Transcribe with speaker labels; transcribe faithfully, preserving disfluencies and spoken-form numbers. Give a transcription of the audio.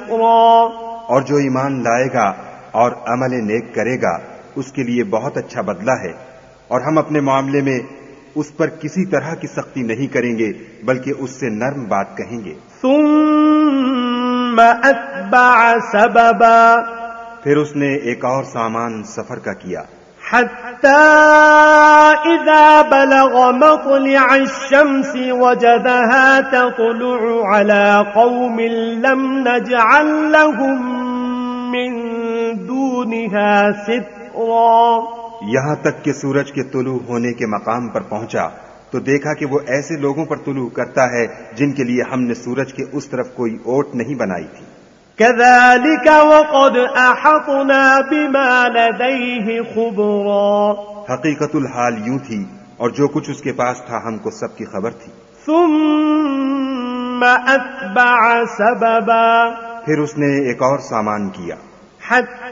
Speaker 1: ذکرا.
Speaker 2: اور جو ایمان لائے گا اور عمل نیک کرے گا اس کے لیے بہت اچھا بدلہ ہے. اور ہم اپنے معاملے میں اس پر کسی طرح کی سختی نہیں کریں گے بلکہ اس سے نرم بات کہیں گے.
Speaker 1: ثم اتبع سببا.
Speaker 2: پھر اس نے ایک اور سامان سفر کا کیا
Speaker 1: حتى إذا بلغ مطلع الشمس وجدها تطلع على قوم لم نجعل لهم من دونها سترا.
Speaker 2: یہاں تک کہ سورج کے طلوع ہونے کے مقام پر پہنچا تو دیکھا کہ وہ ایسے لوگوں پر طلوع کرتا ہے جن کے لیے ہم نے سورج کے اس طرف کوئی اوٹ نہیں بنائی تھی.
Speaker 1: كذلك وقد أحطنا بما لديه خبرا.
Speaker 2: حقیقت الحال یوں تھی اور جو کچھ اس کے پاس تھا ہم کو سب کی خبر تھی.
Speaker 1: ثم أتبع سببا.
Speaker 2: پھر اس نے ایک اور سامان کیا
Speaker 1: حتى